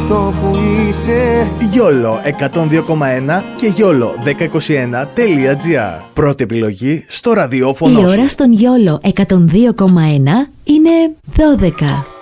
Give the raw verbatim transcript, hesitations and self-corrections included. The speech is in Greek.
αυτό που είσαι. Γιόλο εκατόν δύο κόμμα ένα και γιόλο δέκα είκοσι ένα τελεία τζι άρ. Πρώτη επιλογή στο ραδιόφωνο. Η ώρα στον Γιόλο εκατόν δύο κόμμα ένα είναι δώδεκα.